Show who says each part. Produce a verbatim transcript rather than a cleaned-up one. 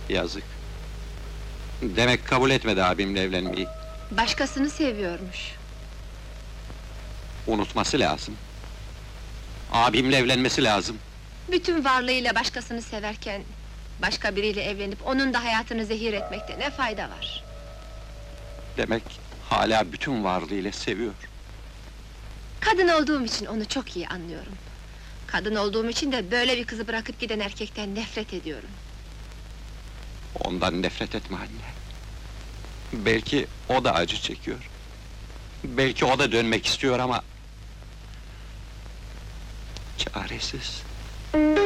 Speaker 1: Yazık. Demek kabul etmedi abimle evlenmeyi.
Speaker 2: Başkasını seviyormuş.
Speaker 1: Unutması lazım. Abimle evlenmesi lazım.
Speaker 2: Bütün varlığıyla başkasını severken... ...başka biriyle evlenip onun da hayatını zehir etmekte ne fayda var?
Speaker 1: Demek hala bütün varlığıyla seviyor.
Speaker 2: Kadın olduğum için onu çok iyi anlıyorum. Kadın olduğum için de böyle bir kızı bırakıp giden erkekten nefret ediyorum.
Speaker 1: Ondan nefret etme anne. Belki o da acı çekiyor. Belki o da dönmek istiyor ama... çaresiz.